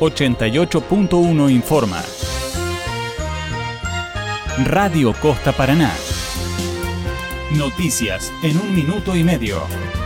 88.1 informa. Radio Costa Paraná. Noticias en 1 minuto y medio.